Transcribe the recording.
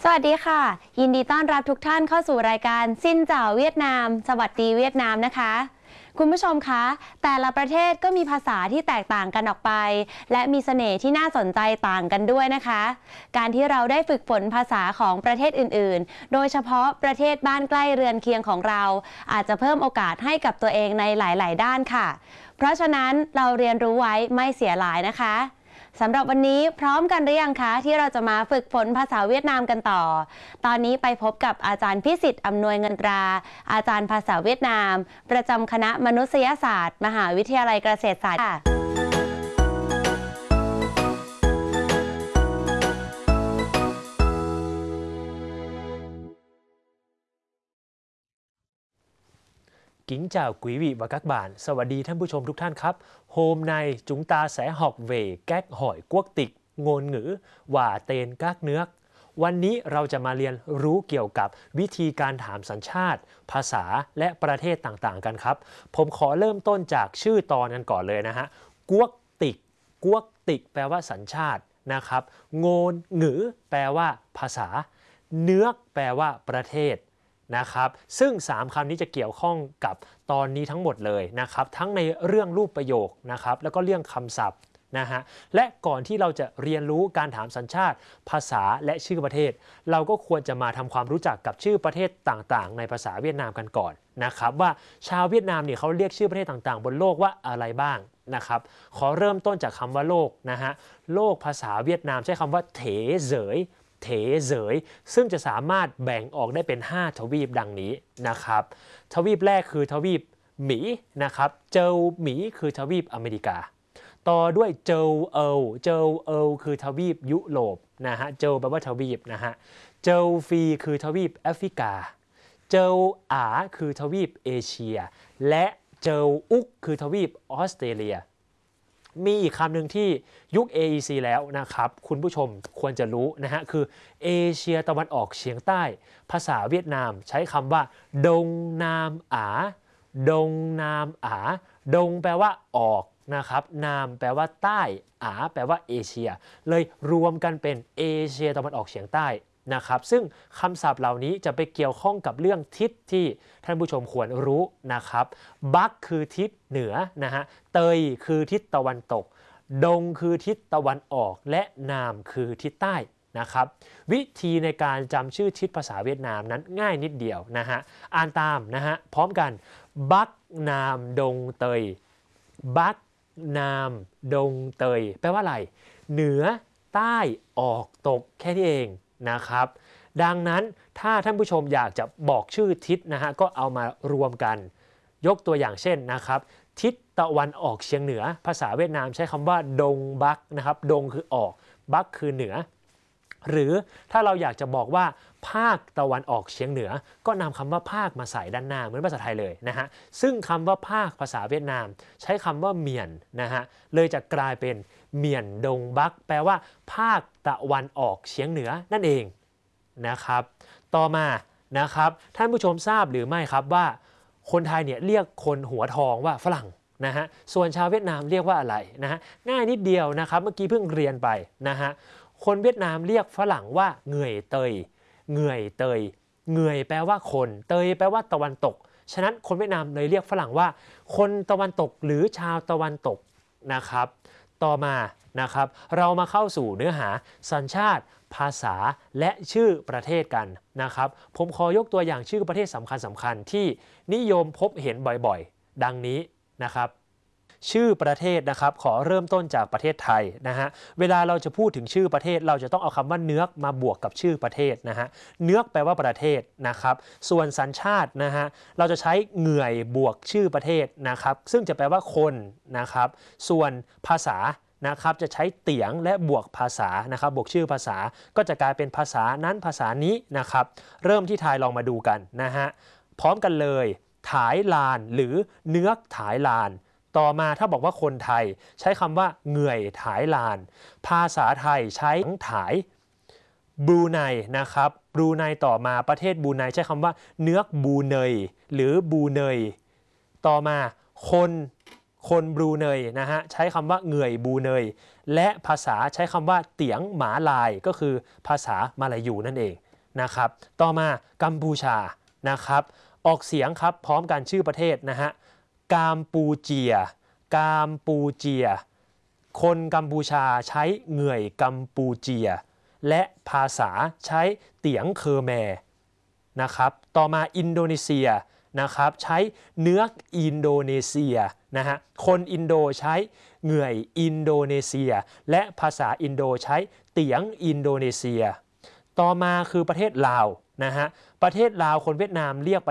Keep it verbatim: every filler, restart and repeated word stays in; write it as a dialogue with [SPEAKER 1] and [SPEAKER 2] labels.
[SPEAKER 1] สวัสดีค่ะยินดีต้อนรับทุกท่านเข้าสู่รายการซินเจ้าเวียดนามสวัสดีเวียดนามนะคะคุณผู้ชมคะแต่ละประเทศก็มีภาษาที่แตกต่างกันออกไปและมีเสน่ห์ที่น่าสนใจต่างกันด้วยนะคะการที่เราได้ฝึกฝนภาษาของประเทศอื่นๆโดยเฉพาะประเทศบ้านใกล้เรือนเคียงของเราอาจจะเพิ่มโอกาสให้กับตัวเองในหลายๆด้านค่ะเพราะฉะนั้นเราเรียนรู้ไว้ไม่เสียหลายนะคะสำหรับวันนี้พร้อมกันหรือยังคะที่เราจะมาฝึกฝนภาษาเวียดนามกันต่อตอนนี้ไปพบกับอาจารย์พิสิทธิ์อำนวยเงินตราอาจารย์ภาษาเวียดนามประจำคณะมนุษยศาสตร์มหาวิทยาลัยเกษตรศาสตร์ค่ะ
[SPEAKER 2] Kính chào quý vị và các bạn. สวัสดีท่านผู้ชมทุกท่านครับ Hôm nay chúng ta sẽ học về cách hỏi quốc tịch, ngôn ngữ và tên các nước. วันนี้เราจะมาเรียนรู้เกี่ยวกับวิธีการถามสัญชาติ ภาษาและประเทศต่างๆกันครับ ผมขอเริ่มต้นจากชื่อตอนกันก่อนเลยนะฮะกวกติกกวกติกแปลว่าสัญชาตินะครับโงนหงือแปลว่าภาษาเนื้อแปลว่าประเทศนะครับซึ่งสามคำนี้จะเกี่ยวข้องกับตอนนี้ทั้งหมดเลยนะครับทั้งในเรื่องรูปประโยคนะครับแล้วก็เรื่องคำศัพท์นะฮะและก่อนที่เราจะเรียนรู้การถามสัญชาติภาษาและชื่อประเทศเราก็ควรจะมาทำความรู้จักกับชื่อประเทศต่างๆในภาษาเวียดนามกันก่อนนะครับว่าชาวเวียดนามเนี่ยเขาเรียกชื่อประเทศต่างๆบนโลกว่าอะไรบ้างนะครับขอเริ่มต้นจากคำว่าโลกนะฮะโลกภาษาเวียดนามใช้คำว่าเถเสยเถเสยซึ่งจะสามารถแบ่งออกได้เป็นห้าทวีปดังนี้นะครับทวีปแรกคือทวีปหมีนะครับเจาหมีคือทวีปอเมริกาต่อด้วยเจาเอลเจาเอลคือทวีปยุโรปนะฮะเจาแปลว่าทวีปนะฮะเจาฟีคือทวีปแอฟริกาเจาอาคือทวีปเอเชียและเจาอุกคือทวีปออสเตรเลียมีอีกคำหนึ่งที่ยุค เอ อี ซี แล้วนะครับคุณผู้ชมควรจะรู้นะฮะคือเอเชียตะวันออกเฉียงใต้ภาษาเวียดนามใช้คำว่าดงนามอาดงนามอาดงแปลว่าออกนะครับนามแปลว่าใต้อาแปลว่าเอเชียเลยรวมกันเป็นเอเชียตะวันออกเฉียงใต้นะครับซึ่งคำศัพท์เหล่านี้จะไปเกี่ยวข้องกับเรื่องทิศที่ท่านผู้ชมควรรู้นะครับบักคือทิศเหนือนะฮะเตยคือทิศตะวันตกดงคือทิศตะวันออกและนามคือทิศใต้นะครับวิธีในการจำชื่อทิศภาษาเวียดนามนั้นง่ายนิดเดียวนะฮะอ่านตามนะฮะพร้อมกันบักนามดงเตยบักนามดงเตยแปลว่าอะไรเหนือใต้ออกตกแค่นี้เองนะครับดังนั้นถ้าท่านผู้ชมอยากจะบอกชื่อทิศนะฮะก็เอามารวมกันยกตัวอย่างเช่นนะครับทิศตะวันออกเฉียงเหนือภาษาเวียดนามใช้คำว่าดงบักนะครับดงคือออกบักคือเหนือหรือถ้าเราอยากจะบอกว่าภาคตะวันออกเฉียงเหนือก็นำคำว่าภาคมาใส่ด้านหน้าเหมือนภาษาไทยเลยนะฮะซึ่งคำว่าภาคภาษาเวียดนามใช้คำว่าเมียนนะฮะเลยจะกลายเป็นเมียนดงบักแปลว่าภาคตะวันออกเฉียงเหนือนั่นเองนะครับต่อมานะครับท่านผู้ชมทราบหรือไม่ครับว่าคนไทยเนี่ยเรียกคนหัวทองว่าฝรั่งนะฮะส่วนชาวเวียดนามเรียกว่าอะไรนะฮะง่ายนิดเดียวนะครับเมื่อกี้เพิ่งเรียนไปนะฮะคนเวียดนามเรียกฝรั่งว่าเหงื่อยเตยเหงื่อยเตยเหงื่อยแปลว่าคนเตยแปลว่าตะวันตกฉะนั้นคนเวียดนามเลยเรียกฝรั่งว่าคนตะวันตกหรือชาวตะวันตกนะครับต่อมานะครับเรามาเข้าสู่เนื้อหาสัญชาติภาษาและชื่อประเทศกันนะครับผมขอยกตัวอย่างชื่อประเทศสำคัญสำคัญที่นิยมพบเห็นบ่อยๆดังนี้นะครับชื่อประเทศนะครับขอเริ่มต้นจากประเทศไทยนะฮะเวลาเราจะพูดถึงชื่อประเทศเราจะต้องเอาคำว่าเนื้อมาบวกกับชื่อประเทศนะฮะเนื้อแปลว่าประเทศนะครับส่วนสัญชาตินะฮะเราจะใช้เหงื่อยบวกชื่อประเทศนะครับซึ่งจะแปลว่าคนนะครับส่วนภาษานะครับจะใช้เตียงและบวกภาษานะครับบวกชื่อภาษาก็จะกลายเป็นภาษานั้นภาษานี้นะครับเริ่มที่ไทยลองมาดูกันนะฮะพร้อมกันเลยถ่ายลานหรือเนื้อถ่ายลานต่อมาถ้าบอกว่าคนไทยใช้คำว่าเหงื่อยถ่ายลานภาษาไทยใช้ถ่ายบรูไนนะครับบรูไนต่อมาประเทศบรูไนใช้คำว่าเนื้อบูเนยหรือบูเนยต่อมาคนคนบรูเนยนะฮะใช้คำว่าเหงื่อยบูเนยและภาษาใช้คำว่าเตียงหมาลายก็คือภาษามาลายูนั่นเองนะครับต่อมากัมพูชานะครับออกเสียงครับพร้อมกันชื่อประเทศนะฮะกัมพูเจียกัมพูเจียคนกัมพูชาใช้เหงื่อยกัมพูเจียและภาษาใช้เตียงเคอร์แมนะครับต่อมาอินโดนีเซียนะครับใช้เนื้ออินโดนีเซียนะฮะคนอินโดใช้เหงื่อยอินโดนีเซียและภาษาอินโดใช้เตียงอินโดนีเซียต่อมาคือประเทศลาวนะฮะประเทศลาวคนเวียดนามเรียก